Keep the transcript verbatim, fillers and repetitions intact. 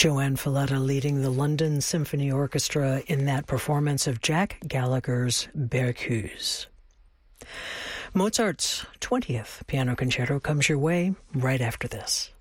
Joanne Falletta leading the London Symphony Orchestra in that performance of Jack Gallagher's Berceuse. Mozart's twentieth Piano Concerto comes your way right after this.